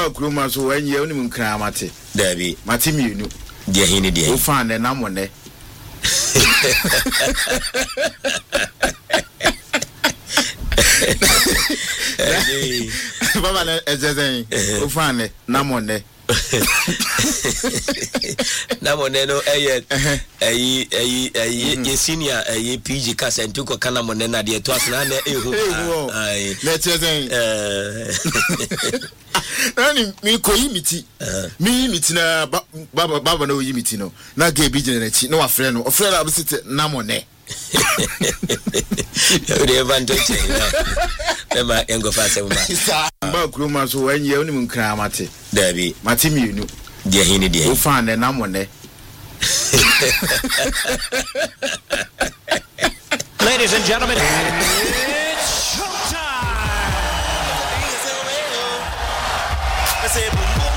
ba kuroma so wanye oni mun kra mate Dabi mate mienu dia hini dia o fa ne namone Baba na ejezen o fa ne namone namone no ye senior PG Kassentu ko kana monne na de to asna na ehu ai na ejezen nani mi ko yimiti mi yimiti na baba na o yimiti no na ga bi gine na chi na wa frɛ no o frɛ na absite namone Ode vantage ema engo fase ma ba kuroma so wanye oni mun kra mate Dabi mate mienu dia hini dia o fa ne namone Ladies and gentlemen, it's showtime.